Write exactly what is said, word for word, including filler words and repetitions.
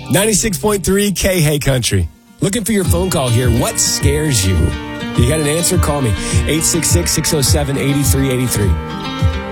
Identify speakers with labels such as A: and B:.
A: ninety-six point three K Hey Country. Looking for your phone call here. What scares you? You got an answer? Call me. eight six six, six oh seven, eight three eight three.